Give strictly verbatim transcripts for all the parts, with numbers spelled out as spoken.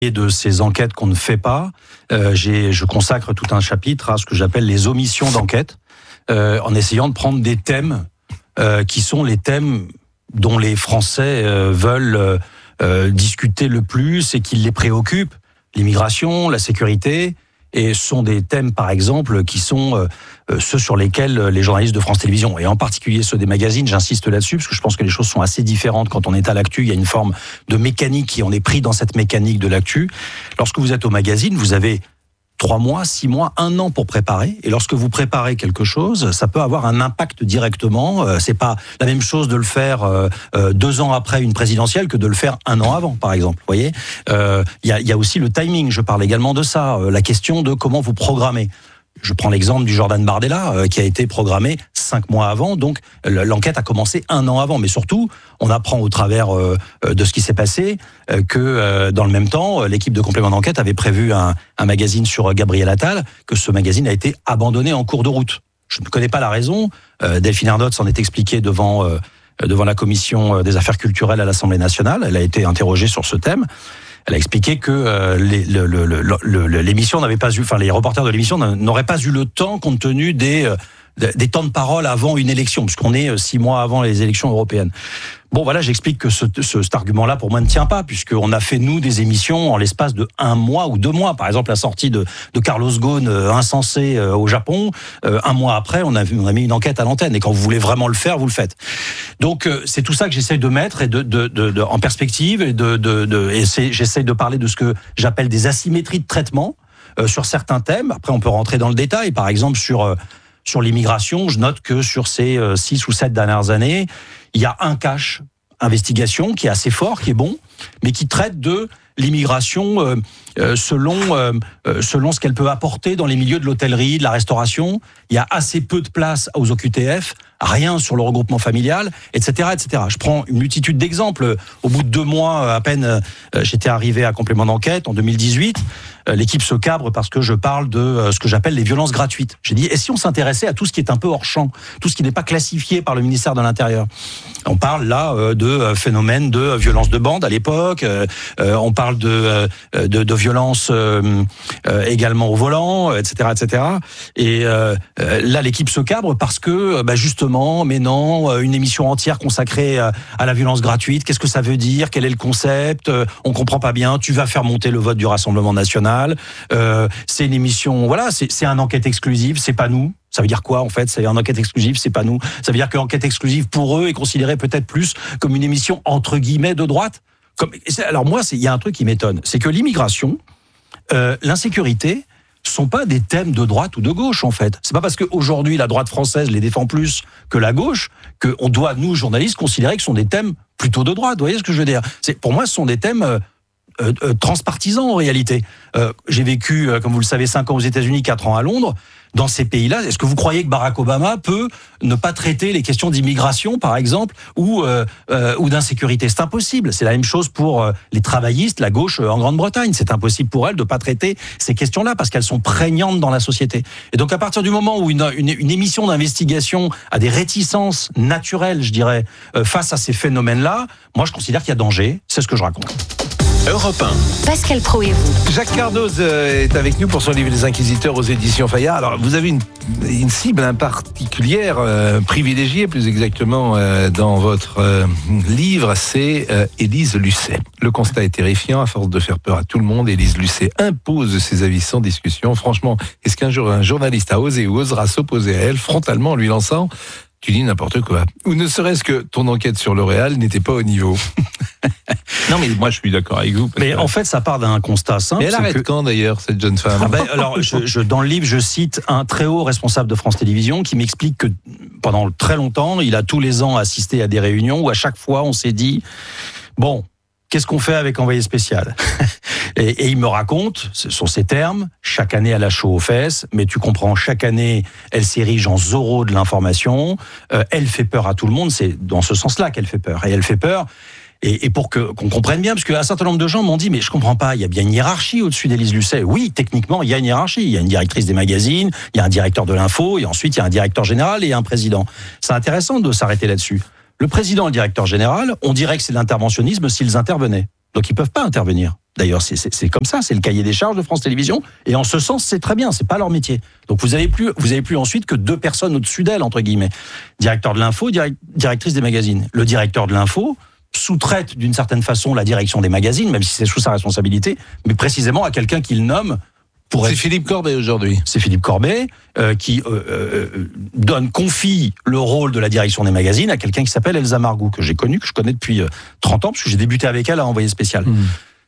Et de ces enquêtes qu'on ne fait pas, euh, j'ai, je consacre tout un chapitre à ce que j'appelle les omissions d'enquête, euh, en essayant de prendre des thèmes euh, qui sont les thèmes dont les Français euh, veulent euh, euh, discuter le plus et qui les préoccupent. L'immigration, la sécurité, et ce sont des thèmes, par exemple, qui sont euh, ceux sur lesquels les journalistes de France Télévisions, et en particulier ceux des magazines, j'insiste là-dessus, parce que je pense que les choses sont assez différentes quand on est à l'actu. Il y a une forme de mécanique, et on est pris dans cette mécanique de l'actu. Lorsque vous êtes au magazine, vous avez trois mois, six mois, un an pour préparer. Et lorsque vous préparez quelque chose, ça peut avoir un impact directement. Euh, c'est pas la même chose de le faire euh, euh, deux ans après une présidentielle que de le faire un an avant, par exemple. Vous voyez, euh, il y a, y a aussi le timing. Je parle également de ça. Euh, la question de comment vous programmez. Je prends l'exemple du Jordan Bardella, euh, qui a été programmé cinq mois avant, donc l'enquête a commencé un an avant. Mais surtout, on apprend au travers euh, de ce qui s'est passé euh, que, euh, dans le même temps, l'équipe de complément d'enquête avait prévu un, un magazine sur Gabriel Attal, que ce magazine a été abandonné en cours de route. Je ne connais pas la raison. Euh, Delphine Ernotte s'en est expliquée devant, euh, devant la commission des affaires culturelles à l'Assemblée nationale. Elle a été interrogée sur ce thème. Elle a expliqué que euh, les, le, le, le, le, l'émission n'avait pas eu, enfin les reporters de l'émission n'auraient pas eu le temps compte tenu des euh, des temps de parole avant une élection, puisqu'on est six mois avant les élections européennes. Bon, voilà, j'explique que ce, ce, cet argument-là, pour moi, ne tient pas, puisqu'on a fait, nous, des émissions en l'espace de un mois ou deux mois. Par exemple, la sortie de, de Carlos Ghosn, euh, insensé euh, au Japon, euh, un mois après, on a, on a mis une enquête à l'antenne. Et quand vous voulez vraiment le faire, vous le faites. Donc, euh, c'est tout ça que j'essaye de mettre et de, de, de, de, en perspective. Et, de, de, de, et c'est, j'essaye de parler de ce que j'appelle des asymétries de traitement euh, sur certains thèmes. Après, on peut rentrer dans le détail. Par exemple, sur... Euh, Sur l'immigration, je note que sur ces six ou sept dernières années, il y a un cache investigation qui est assez fort, qui est bon, mais qui traite de l'immigration euh, euh, selon euh, selon ce qu'elle peut apporter dans les milieux de l'hôtellerie, de la restauration. Il y a assez peu de place aux O Q T F, rien sur le regroupement familial, et cetera, et cetera. Je prends une multitude d'exemples. Au bout de deux mois, à peine, euh, j'étais arrivé à complément d'enquête en deux mille dix-huit. Euh, l'équipe se cabre parce que je parle de euh, ce que j'appelle les violences gratuites. J'ai dit, et si on s'intéressait à tout ce qui est un peu hors champ, tout ce qui n'est pas classifié par le ministère de l'Intérieur? On parle là euh, de euh, phénomènes de violence de bande à l'époque. Euh, euh, on parle de euh, de, de violence euh, euh, également au volant, et cetera, et cetera. Et euh, là, l'équipe se cabre parce que, bah, justement, mais non, une émission entière consacrée à, à la violence gratuite. Qu'est-ce que ça veut dire? Quel est le concept? On comprend pas bien. Tu vas faire monter le vote du Rassemblement national. Euh, c'est une émission, voilà, c'est, c'est un enquête exclusive. C'est pas nous. Ça veut dire quoi, en fait? C'est une enquête exclusive, c'est pas nous. Ça veut dire que l'enquête exclusive, pour eux, est considérée peut-être plus comme une émission, entre guillemets, de droite. Comme, alors moi, il y a un truc qui m'étonne. C'est que l'immigration, euh, l'insécurité, sont pas des thèmes de droite ou de gauche, en fait. C'est pas parce qu'aujourd'hui, la droite française les défend plus que la gauche qu'on doit, nous, journalistes, considérer que ce sont des thèmes plutôt de droite. Vous voyez ce que je veux dire? C'est, pour moi, ce sont des thèmes... Euh, Euh, euh, transpartisans en réalité. Euh, j'ai vécu, euh, comme vous le savez, cinq ans aux États-Unis, quatre ans à Londres. Dans ces pays-là, est-ce que vous croyez que Barack Obama peut ne pas traiter les questions d'immigration, par exemple, ou euh, euh, ou d'insécurité? C'est impossible. C'est la même chose pour euh, les travaillistes, la gauche euh, en Grande-Bretagne. C'est impossible pour elles de pas traiter ces questions-là parce qu'elles sont prégnantes dans la société. Et donc, à partir du moment où une, une, une émission d'investigation a des réticences naturelles, je dirais, euh, face à ces phénomènes-là, moi, je considère qu'il y a danger. C'est ce que je raconte. Europe un. Pascal Praud et vous. Jacques Cardoz est avec nous pour son livre Les Inquisiteurs aux éditions Fayard. Alors, vous avez une, une cible hein, particulière, euh, privilégiée plus exactement, euh, dans votre euh, livre, c'est euh, Élise Lucet. Le constat est terrifiant, à force de faire peur à tout le monde, Élise Lucet impose ses avis sans discussion. Franchement, est-ce qu'un jour un journaliste a osé ou osera s'opposer à elle frontalement en lui lançant « Tu dis n'importe quoi » ou ne serait-ce que ton enquête sur L'Oréal n'était pas au niveau. Non, mais moi, je suis d'accord avec vous. Mais que... en fait, ça part d'un constat simple. Mais elle arrête que... quand, d'ailleurs, cette jeune femme? ah ben, alors, je, je, dans le livre, je cite un très haut responsable de France Télévisions qui m'explique que pendant très longtemps, il a tous les ans assisté à des réunions où à chaque fois, on s'est dit, bon, qu'est-ce qu'on fait avec envoyé spécial? et, et il me raconte, ce sont ces termes, chaque année elle a chaud aux fesses, mais tu comprends, chaque année elle s'érige en Zorro de l'information, euh, elle fait peur à tout le monde, c'est dans ce sens-là qu'elle fait peur. Et elle fait peur, et, et pour que, qu'on comprenne bien, parce qu'un certain nombre de gens m'ont dit, mais je comprends pas, il y a bien une hiérarchie au-dessus d'Élise Lucet. Oui, techniquement, il y a une hiérarchie. Il y a une directrice des magazines, il y a un directeur de l'info, et ensuite il y a un directeur général et un président. C'est intéressant de s'arrêter là-dessus. Le président et le directeur général, on dirait que c'est de l'interventionnisme s'ils intervenaient. Donc ils peuvent pas intervenir. D'ailleurs, c'est, c'est, c'est comme ça, c'est le cahier des charges de France Télévisions. Et en ce sens, c'est très bien, c'est pas leur métier. Donc vous avez plus, vous avez plus ensuite que deux personnes au-dessus d'elle, entre guillemets. Directeur de l'info, direct, directrice des magazines. Le directeur de l'info sous-traite d'une certaine façon la direction des magazines, même si c'est sous sa responsabilité, mais précisément à quelqu'un qu'il nomme. Pour c'est être... Philippe Corbet aujourd'hui. C'est Philippe Corbet euh, qui euh, euh, donne, confie le rôle de la direction des magazines à quelqu'un qui s'appelle Elsa Margou, que j'ai connu, que je connais depuis trente ans, parce que j'ai débuté avec elle à Envoyé spécial. Mmh.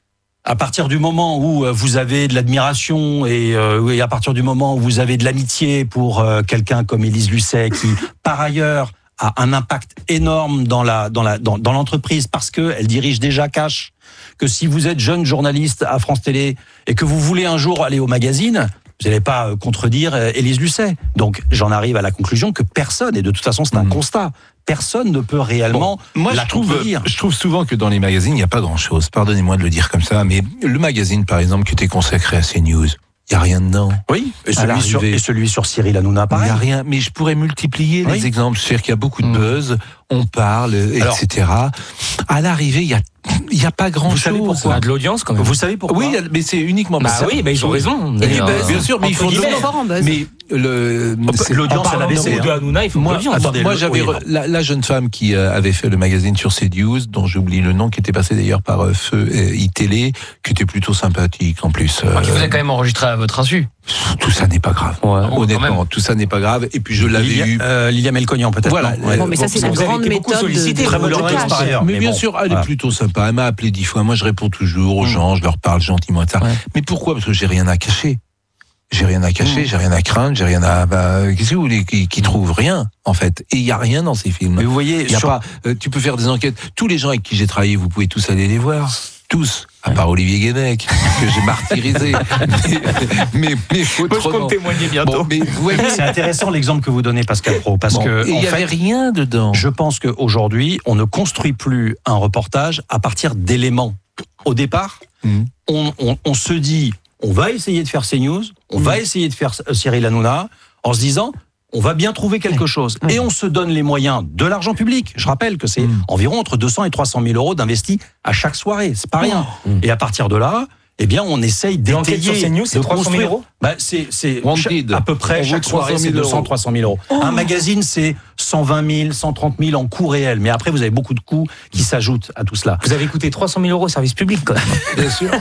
À partir du moment où vous avez de l'admiration et, euh, et à partir du moment où vous avez de l'amitié pour euh, quelqu'un comme Élise Lucet, qui par ailleurs a un impact énorme dans la dans la dans, dans l'entreprise parce que elle dirige déjà Cash, que si vous êtes jeune journaliste à France Télé et que vous voulez un jour aller au magazine, vous n'allez pas contredire Élise Lucet. Donc j'en arrive à la conclusion que personne, et de toute façon c'est un mmh. constat, personne ne peut réellement bon, moi, la je trouve, contredire. Je trouve souvent que dans les magazines, il n'y a pas grand-chose. Pardonnez-moi de le dire comme ça, mais le magazine, par exemple, qui était consacré à CNews, il n'y a rien dedans. Oui, et celui, sur, et celui sur Cyril Hanouna, pareil. Il n'y a rien, mais je pourrais multiplier oui. les exemples. C'est-à-dire qu'il y a beaucoup de mmh. buzz, on parle, Alors, et cetera. À l'arrivée, il y a il n'y a pas grand-chose. Vous savez pourquoi ? On a de l'audience quand même. Vous savez pourquoi ? Oui, mais c'est uniquement... Bah oui, bah ils ont raison. Et du buzz, bien sûr, mais il faut... de Mais le... l'audience, elle a baissé. De Hanouna, il faut moi, l'audience. attendez, moi, j'avais oui, la, la jeune femme qui euh, avait fait le magazine sur CNews, dont j'oublie le nom, qui était passé d'ailleurs par euh, Feu euh, iTélé, qui était plutôt sympathique en plus. Euh, qui vous a quand même enregistré à votre insu. Tout ça n'est pas grave. Ouais, honnêtement, tout ça n'est pas grave. Et puis je l'avais Lilia, eu. Euh, Lilia Melconian peut-être. Voilà. Ouais. Bon, mais ça c'est la grande méthode de très bonne journaliste par ailleurs. Mais, mais bien bon, sûr, elle voilà. est plutôt sympa. Elle m'a appelé dix fois. Moi, je réponds toujours aux mmh. gens, je leur parle gentiment et ça. Ouais. Mais pourquoi ? Parce que j'ai rien à cacher. J'ai rien à cacher, mmh. j'ai rien à craindre, j'ai rien à. Bah, qu'est-ce que vous voulez qui, qui trouvent rien en fait ? Et il y a rien dans ces films. Mais vous voyez, il y a sur... pas. Euh, tu peux faire des enquêtes. Tous les gens avec qui j'ai travaillé, vous pouvez tous aller les voir. Tous, à part Olivier Guénec, que j'ai martyrisé. mais, mais, mais Moi, je compte témoigner bientôt. Bon, mais vous voyez, c'est intéressant l'exemple que vous donnez, Pascal Praud, parce bon, que il n'y avait rien dedans. Je pense qu'aujourd'hui, on ne construit plus un reportage à partir d'éléments. Au départ, mmh. on, on, on se dit, on va essayer de faire CNews, on mmh. va essayer de faire Cyril Hanouna, en se disant, on va bien trouver quelque chose. Mmh. Et on se donne les moyens de l'argent public. Je rappelle que c'est mmh. environ entre deux cents et trois cent mille euros d'investis à chaque soirée. C'est pas rien. Mmh. Et à partir de là, eh bien, on essaye d'étayer. Sur CNews, c'est trois cent mille euros. Bah, c'est, c'est à peu près, chaque soirée, c'est deux cents, trois cent mille euros. Oh. Un magazine, c'est cent vingt mille, cent trente mille en coût réel. Mais après, vous avez beaucoup de coûts qui s'ajoutent à tout cela. Vous avez coûté trois cent mille euros au service public, quand même. Bien sûr.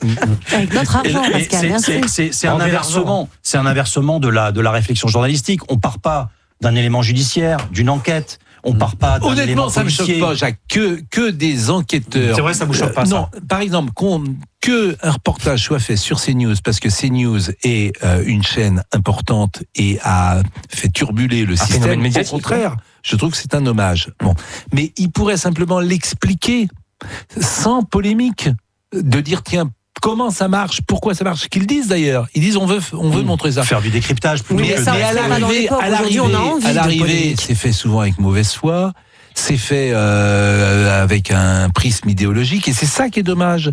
Avec notre argent, et, Pascal. C'est, c'est, c'est, c'est un inversement. C'est un inversement de la, de la réflexion journalistique. On part pas d'un élément judiciaire, d'une enquête. On part pas d'un Honnêtement, élément ça me policier. choque pas, Jacques, que, que des enquêteurs. C'est vrai, ça vous choque pas, euh, ça. Non, par exemple, qu'on, que un reportage soit fait sur CNews, parce que CNews est euh, une chaîne importante et a fait turbuler le un système. Médiatique, au contraire, ouais. je trouve que c'est un hommage. Bon, mais il pourrait simplement l'expliquer sans polémique, de dire tiens. Comment ça marche ? Pourquoi ça marche ? Qu'ils disent d'ailleurs. Ils disent on veut, on veut mmh. montrer ça. Faire du décryptage plutôt oui, mais que ça, de... mais à l'arrivée, à l'arrivée, on a envie à l'arrivée, c'est fait souvent avec mauvaise foi. C'est fait euh, avec un prisme idéologique, et c'est ça qui est dommage.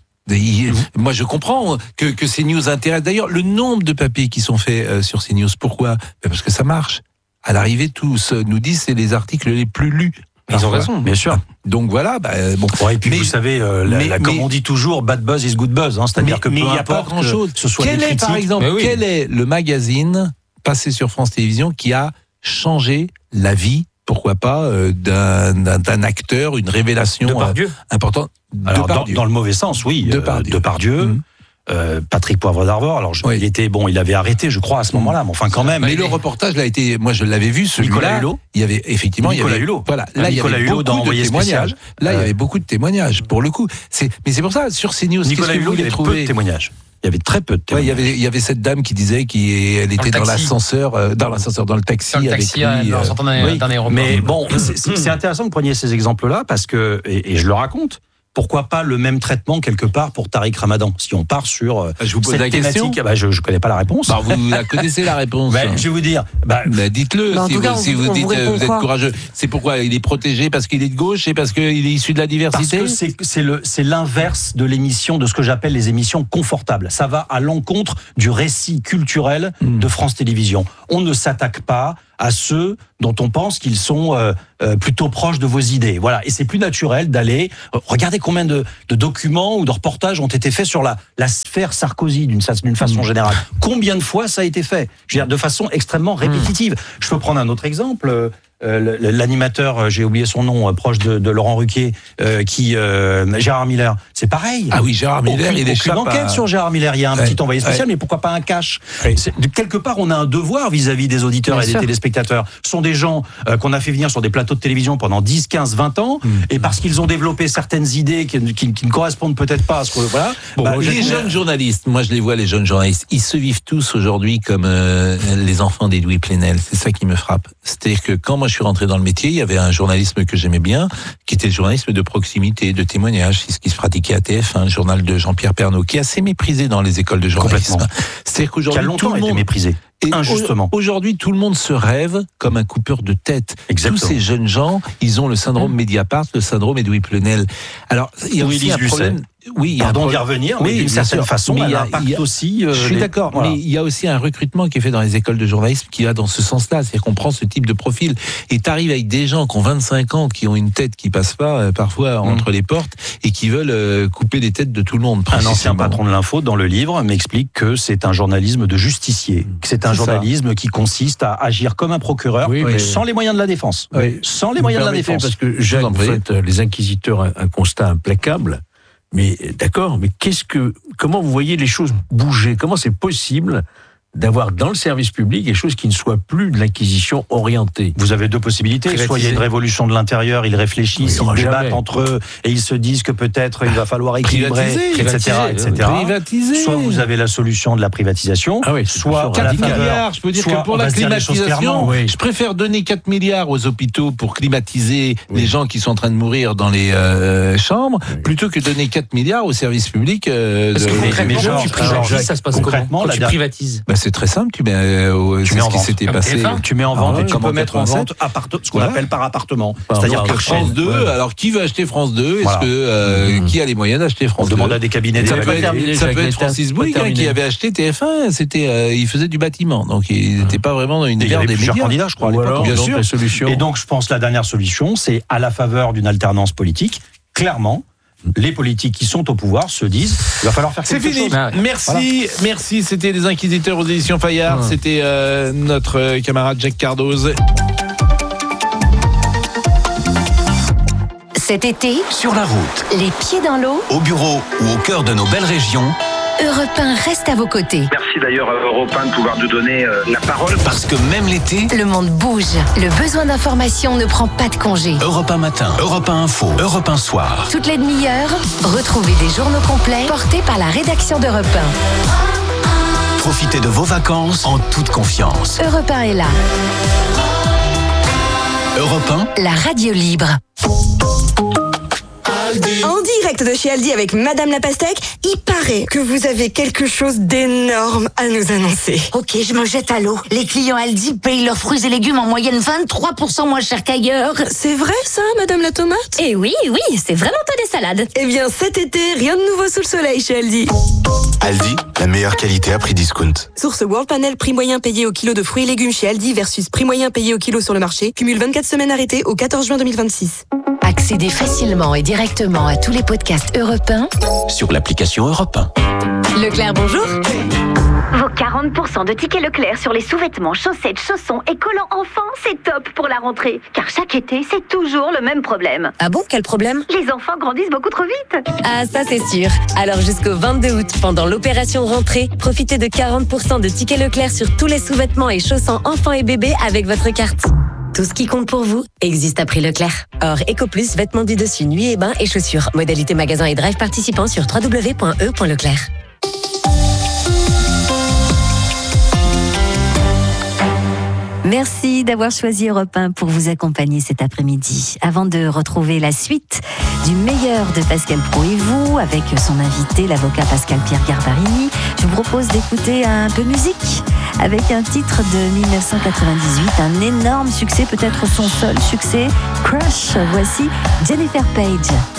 Il, mmh. Moi, je comprends que, que CNews intéresse. D'ailleurs, le nombre de papiers qui sont faits euh, sur CNews, pourquoi ? Parce que ça marche. À l'arrivée, tous nous disent c'est les articles les plus lus. Ils ont raison, bien sûr. Donc voilà, bah, bon. Ouais, et puis mais, vous savez, euh, la, mais, la, comme mais, on dit toujours, bad buzz is good buzz. Hein, c'est-à-dire mais, que mais peu il n'y a pas importe grand-chose. Que ce soit quel des est, critiques, par exemple, oui. quel est le magazine passé sur France Télévisions qui a changé la vie, pourquoi pas, euh, d'un, d'un, d'un acteur, une révélation Depardieu. euh, importante. Alors, dans, dans le mauvais sens, oui. Depardieu. Euh, Depardieu. Mmh. Euh, Patrick Poivre d'Arvor, alors je, oui. il était bon, il avait arrêté, je crois, à ce moment-là, mais enfin quand même. Mais il le est... reportage là été, moi je l'avais vu, celui-là. Nicolas Hulot. Il y avait effectivement, Nicolas il y avait, Hulot. Voilà, là Nicolas il y avait Hulot dans beaucoup de témoignages. spécial. Là, euh... il y avait beaucoup de témoignages. Pour le coup, c'est, mais c'est pour ça sur CNews. Nicolas Hulot, il y avait trouvé... peu de témoignages. Il y avait très peu de témoignages. Ouais, il y avait, il y avait cette dame qui disait qu'elle était dans, dans l'ascenseur, euh, dans l'ascenseur, dans le taxi, dans le avec taxi, lui. Euh, euh, d'un, oui, d'un aéroport. Mais bon, c'est, c'est, c'est intéressant que vous preniez ces exemples-là parce que, et, et je le raconte. Pourquoi pas le même traitement quelque part pour Tariq Ramadan ? Si on part sur je vous pose cette la thématique, question. Bah, je ne connais pas la réponse. Bah, vous la connaissez la réponse. Bah, je vais vous dire. Bah, bah, dites-le. Bah, si vous, cas, si on, vous on dites vous, vous êtes courageux. C'est pourquoi il est protégé parce qu'il est de gauche et parce qu'il est issu de la diversité. Parce que c'est, c'est, le, c'est l'inverse de l'émission, de ce que j'appelle les émissions confortables. Ça va à l'encontre du récit culturel mmh. de France Télévisions. On ne s'attaque pas à ceux dont on pense qu'ils sont euh, euh, plutôt proches de vos idées. Voilà. Et c'est plus naturel d'aller... Euh, regardez combien de, de documents ou de reportages ont été faits sur la, la sphère Sarkozy, d'une, d'une façon générale. Combien de fois ça a été fait ? Je veux dire, de façon extrêmement répétitive. Je peux prendre un autre exemple. Euh, Euh, l'animateur, j'ai oublié son nom, euh, proche de, de Laurent Ruquier, euh, qui euh, Gérard Miller, c'est pareil. Ah oui, Gérard Miller, aucune, il échappe aucune enquête à... sur Gérard Miller. Il y a un ouais, petit envoyé spécial, ouais. mais pourquoi pas un cash ouais. De quelque part, on a un devoir vis-à-vis des auditeurs Bien et des sûr. téléspectateurs. Ce sont des gens euh, qu'on a fait venir sur des plateaux de télévision pendant dix, quinze, vingt ans, mmh. et parce qu'ils ont développé certaines idées qui, qui, qui ne correspondent peut-être pas à ce que voilà. Bon, bah, les jeunes journalistes, moi je les vois, les jeunes journalistes, ils se vivent tous aujourd'hui comme euh, les enfants d'Edoui Plenel. C'est ça qui me frappe. C'est-à-dire que quand moi je suis rentré dans le métier, il y avait un journalisme que j'aimais bien, qui était le journalisme de proximité, de témoignage, c'est ce qui se pratiquait à T F un, le journal de Jean-Pierre Pernaut, qui est assez méprisé dans les écoles de journalisme. C'est-à-dire qu'aujourd'hui, qui a longtemps tout le été monde... méprisé. Et injustement. Aujourd'hui, tout le monde se rêve comme un coupeur de tête. Exactement. Tous ces jeunes gens, ils ont le syndrome Mediapart, le syndrome Edoui Plenel. Alors, il y a Ou aussi Élise un problème. Oui, il y a Pardon un d'y problème. revenir, Oui, mais d'une bien certaine sûr. façon, Mais elle il y a- impacte il y a- aussi. euh, Je suis les- d'accord, voilà. mais il y a aussi un recrutement qui est fait dans les écoles de journalisme qui va dans ce sens-là. C'est-à-dire qu'on prend ce type de profil et t'arrives avec des gens qui ont vingt-cinq ans, qui ont une tête qui passe pas euh, parfois Mm. entre les portes et qui veulent euh, couper les têtes de tout le monde. Un ancien précisément. patron de l'info, dans le livre, m'explique que c'est un journalisme de justicier. Que c'est un C'est ça. journalisme qui consiste à agir comme un procureur, Oui, mais- sans les moyens de la défense. Oui. Sans les Vous moyens de la permettez, défense. Parce que Je Jacques, vous en vous prie. faites euh, les inquisiteurs un, un constat implacable. Mais euh, d'accord, mais qu'est-ce que, comment vous voyez les choses bouger ? Comment c'est possible d'avoir dans le service public des choses qui ne soient plus de l'inquisition orientée ? Vous avez deux possibilités. Privatiser. Soit il y a une révolution de l'intérieur, ils réfléchissent, Oui, il y aura ils débattent jamais. entre eux et ils se disent que peut-être il va falloir équilibrer, Privatiser, et cetera, et cetera. Privatiser. Soit vous avez la solution de la privatisation, Ah oui, c'est soit sûr. à la quatre faveur. milliards, je peux dire soit que pour on la va se dire les choses climatisation, clairement. Oui. je préfère donner quatre milliards aux hôpitaux pour climatiser Oui. les gens qui sont en train de mourir dans les euh, chambres, Oui. plutôt que donner quatre milliards au service public. Euh, Parce que de- mais- concrètement, mais quand genre, tu alors, privatises, Jacques, ça se passe concrètement, comment Quand la tu dernière- privatises Bah, c'est très simple, tu mets, euh, au- Tu c'est mets ce en qui vente. s'était Comme passé. T F un. Tu mets en Ah vente ouais, et tu comme peux en mettre en quatre-vingt-sept. vente apparte- ce qu'on Voilà. appelle par appartement. Par C'est-à-dire rapport que à France deux, Ouais. alors qui veut acheter France deux Est-ce Voilà. que euh, Mmh. qui a les moyens d'acheter on France deux demande à des cabinets de ça Pas peut, être, terminé, ça Jacques peut être Létard, Francis pas Bouygues hein, terminé. qui avait acheté T F un, c'était, euh, il faisait du bâtiment, donc il n'était pas vraiment dans une Il y guerre avait des plusieurs médias. candidats, je crois, à Ou l'époque. alors, bien donc, sûr. la solution. Et donc, je pense que la dernière solution, c'est à la faveur d'une alternance politique, clairement, les politiques qui sont au pouvoir se disent il va falloir faire C'est quelque fini. chose. Ah ouais. Merci, merci. C'était les Inquisiteurs aux éditions Fayard. Ah. C'était euh, notre euh, camarade Jacques Cardoz. Cet été, Sur la route, les pieds dans l'eau, au bureau ou au cœur de nos belles régions, Europe un reste à vos côtés. Merci d'ailleurs à Europe un de pouvoir nous donner euh, la parole. parce que même l'été, Le monde bouge. Le besoin d'information ne prend pas de congé. Europe un matin, Europe un info, Europe un soir. Toutes les demi-heures, retrouvez des journaux complets portés par la rédaction d'Europe un. Profitez de vos vacances en toute confiance. Europe un est là, Europe un, la radio libre. En direct de chez Aldi avec Madame la Pastèque, il paraît que vous avez quelque chose d'énorme à nous annoncer. Ok, je me jette à l'eau. Les clients Aldi payent leurs fruits et légumes en moyenne vingt-trois pour cent moins cher qu'ailleurs. C'est vrai ça, Madame la Tomate? Et oui, oui, c'est vraiment pas des salades. Eh bien cet été, rien de nouveau sous le soleil chez Aldi. Aldi, la meilleure qualité à prix discount. Source World Panel, prix moyen payé au kilo de fruits et légumes chez Aldi versus prix moyen payé au kilo sur le marché. Cumule vingt-quatre semaines arrêtées au quatorze juin deux mille vingt-six. Accédez facilement et directement à tous les podcasts Europe un. sur l'application Europe un. Leclerc, bonjour. Vos quarante pour cent de tickets Leclerc sur les sous-vêtements, chaussettes, chaussons et collants enfants, c'est top pour la rentrée. Car chaque été, c'est toujours le même problème. Ah bon, quel problème? Les enfants grandissent beaucoup trop vite. Ah, ça c'est sûr. Alors jusqu'au vingt-deux août, pendant l'opération rentrée, profitez de quarante pour cent de tickets Leclerc sur tous les sous-vêtements et chaussons enfants et bébés avec votre carte. Tout ce qui compte pour vous existe à prix Leclerc. Or, EcoPlus, vêtements du dessus, nuit et bain et chaussures. Modalité magasin et drive participants sur w w w point e point leclerc. Merci d'avoir choisi Europe un pour vous accompagner cet après-midi. Avant de retrouver la suite du meilleur de Pascal Praud et vous, avec son invité, l'avocat Pascal-Pierre Garbarini, je vous propose d'écouter un peu musique avec un titre de mille neuf cent quatre-vingt-dix-huit, un énorme succès, peut-être son seul succès, Crush. Voici Jennifer Page.